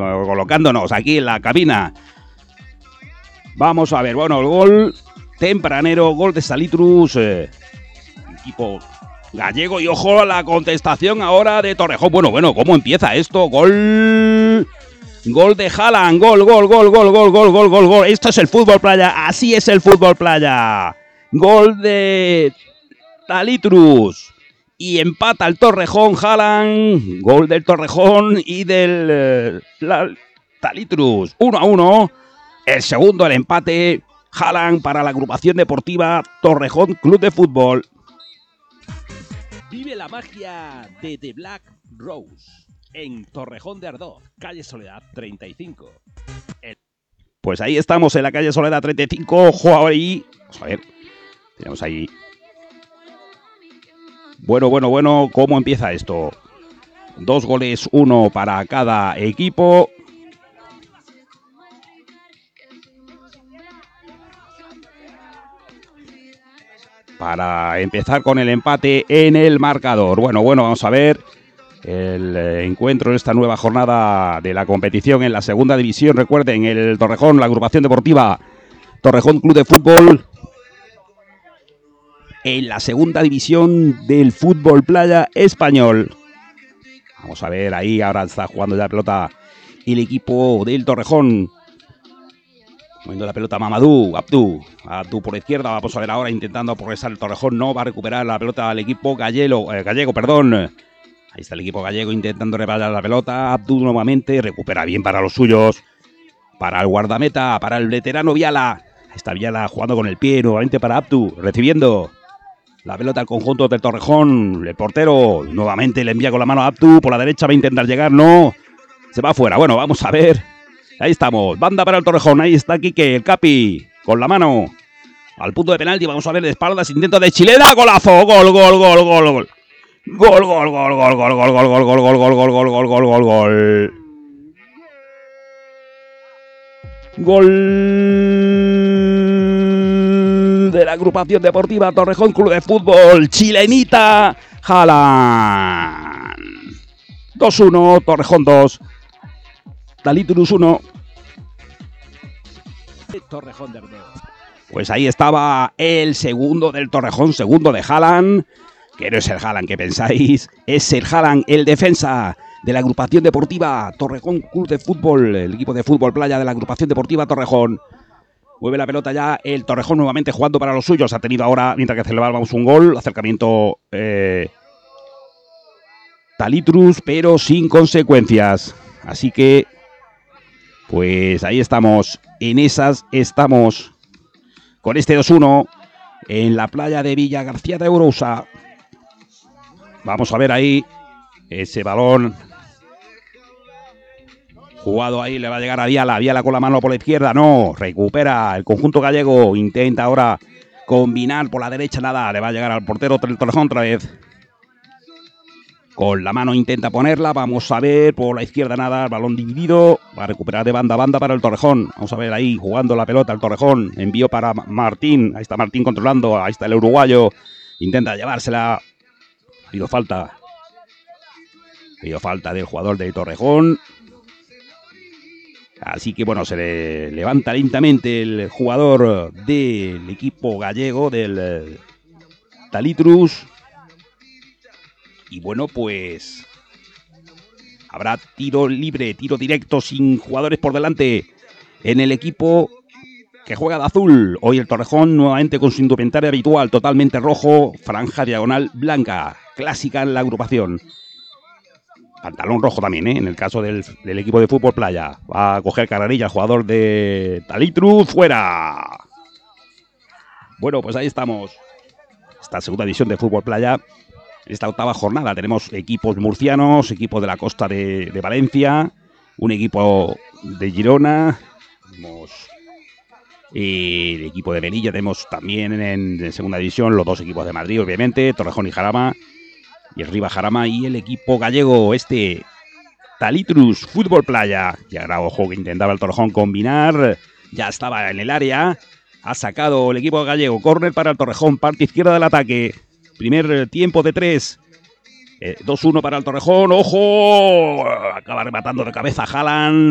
colocándonos aquí en la cabina. Vamos a ver, bueno, el gol tempranero, gol de Salitrus, equipo gallego, y ojo a la contestación ahora de Torrejón. Bueno, ¿cómo empieza esto? Gol de Haaland, gol. Esto es el fútbol playa, así es el fútbol playa. Gol de Salitrus y empata el Torrejón, Haaland, gol del Torrejón y del Salitrus, 1-1. El segundo, el empate, Haaland para la agrupación deportiva Torrejón Club de Fútbol. Vive la magia de The Black Rose en Torrejón de Ardoz, calle Soledad 35. Pues ahí estamos en la calle Soledad 35. Ojo ahí. Vamos a ver. Tenemos ahí. Bueno. ¿Cómo empieza esto? 2 goles, 1 para cada equipo. Para empezar con el empate en el marcador. Bueno, vamos a ver el encuentro en esta nueva jornada de la competición en la segunda división. Recuerden, el Torrejón, la agrupación deportiva Torrejón Club de Fútbol, en la segunda división del fútbol playa español. Vamos a ver, ahí ahora está jugando ya la pelota el equipo del Torrejón. Moviendo la pelota Mamadou, Abdú por la izquierda. Vamos a ver ahora intentando progresar el Torrejón. No va a recuperar la pelota al equipo gallego. Ahí está el equipo gallego intentando reparar la pelota. Abdú nuevamente recupera bien para los suyos. Para el guardameta, para el veterano Viala. Ahí está Viala jugando con el pie nuevamente para Abdú. Recibiendo la pelota al conjunto del Torrejón. El portero nuevamente le envía con la mano a Abdú. Por la derecha va a intentar llegar. No, se va afuera. Bueno, vamos a ver. Ahí estamos, banda para el Torrejón, ahí está Quique, el Capi, con la mano al punto de penalti. Vamos a ver de espaldas, intento de chilena, golazo, gol. Gol de la agrupación deportiva Torrejón Club de Fútbol, chilenita, Haaland. 2-1, Torrejón 2. Salitrus 1. Torrejón de Ardoz. Pues ahí estaba el segundo del Torrejón, segundo de Haaland, que no es el Haaland que pensáis, es el Haaland, el defensa de la agrupación deportiva Torrejón Club de Fútbol, el equipo de fútbol playa de la agrupación deportiva Torrejón. Mueve la pelota ya el Torrejón nuevamente jugando para los suyos. Ha tenido ahora, mientras que celebrábamos un gol, acercamiento Salitrus, pero sin consecuencias. Así que pues ahí estamos, en esas estamos con este 2-1 en la playa de Villa García de Ourousa. Vamos a ver ahí ese balón jugado ahí, le va a llegar a Viala con la mano por la izquierda, no, recupera el conjunto gallego, intenta ahora combinar por la derecha, nada, le va a llegar al portero del Torrejón otra vez. Con la mano intenta ponerla, vamos a ver, por la izquierda nada, el balón dividido, va a recuperar de banda a banda para el Torrejón. Vamos a ver ahí, jugando la pelota el Torrejón, envío para Martín, ahí está Martín controlando, ahí está el uruguayo, intenta llevársela, ha habido falta del jugador del Torrejón. Así que bueno, se le levanta lentamente el jugador del equipo gallego, del Salitrus. Y bueno, pues habrá tiro libre, tiro directo sin jugadores por delante en el equipo que juega de azul. Hoy el Torrejón nuevamente con su indumentaria habitual, totalmente rojo, franja diagonal blanca, clásica en la agrupación. Pantalón rojo también, en el caso del equipo de fútbol playa. Va a coger carrerilla el jugador de Salitrus, fuera. Bueno, pues ahí estamos. Esta segunda división de fútbol playa. Esta octava jornada tenemos equipos murcianos, equipos de la costa de Valencia, un equipo de Girona, tenemos el equipo de Melilla, tenemos también en segunda división los 2 equipos de Madrid, obviamente, Torrejón y Jarama, y arriba Jarama, y el equipo gallego, Salitrus Fútbol Playa. Y ahora, ojo, que intentaba el Torrejón combinar, ya estaba en el área, ha sacado el equipo gallego, córner para el Torrejón, parte izquierda del ataque. Primer tiempo de 3. 2-1 para el Torrejón. ¡Ojo! Acaba rematando de cabeza Haaland.